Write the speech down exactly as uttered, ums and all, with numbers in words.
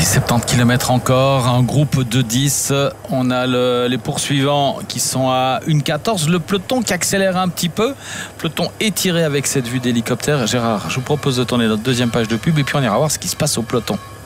soixante-dix kilomètres encore, un groupe de dix. On a le, les poursuivants qui sont à une quatorze. Le peloton qui accélère un petit peu. Peloton étiré avec cette vue d'hélicoptère. Gérard, je vous propose de tourner notre deuxième page de pub et puis on ira voir ce qui se passe au peloton.